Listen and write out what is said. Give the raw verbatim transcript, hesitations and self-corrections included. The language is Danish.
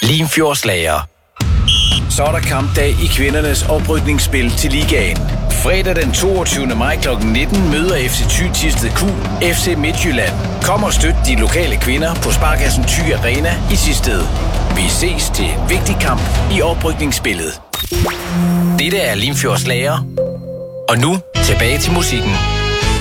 Limfjordslager. Så er der kampdag i kvindernes oprykningsspil til ligaen. Fredag den toogtyvende maj klokken nitten møder F C Thy Thisted Q F C Midtjylland. Kom og støt de lokale kvinder på Sparkassen Thy Arena i Thisted. Vi ses til en vigtig kamp i oprykningsspillet. Dette er Limfjordslager. Og nu tilbage til musikken.